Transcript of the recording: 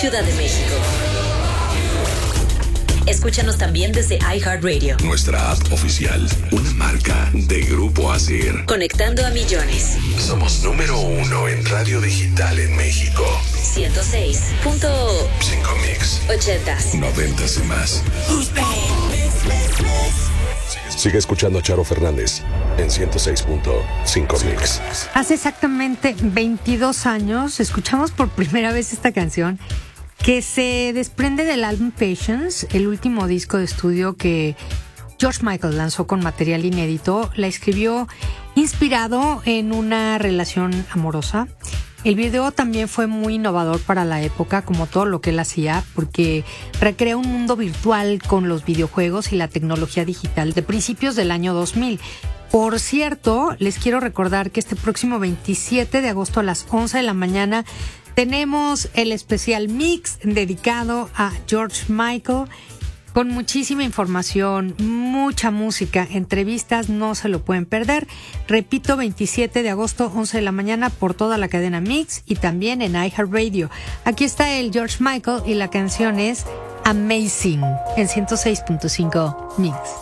Ciudad de México. Escúchanos también desde iHeartRadio. Nuestra app oficial, una marca de Grupo Asir. Conectando a millones. Somos número 1 en radio digital en México. 106.5 Mix. 80s. 90s y más. Sigue escuchando a Charo Fernández en 106.5 Mix. Hace exactamente 22 años escuchamos por primera vez esta canción, que se desprende del álbum Patience, el último disco de estudio que George Michael lanzó con material inédito. La escribió inspirado en una relación amorosa. El video también fue muy innovador para la época, como todo lo que él hacía, porque recrea un mundo virtual con los videojuegos y la tecnología digital de principios del año 2000. Por cierto, les quiero recordar que este próximo 27 de agosto a las 11 de la mañana tenemos el especial mix dedicado a George Michael, con muchísima información, mucha música, entrevistas, no se lo pueden perder. Repito, 27 de agosto, 11 de la mañana, por toda la cadena Mix y también en iHeartRadio. Aquí está el George Michael y la canción es Amazing en 106.5 Mix.